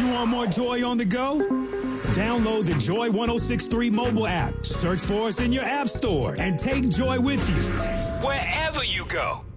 You want more Joy on the go? Download the Joy 106.3 mobile app. Search for us in your app store and take Joy with you wherever you go.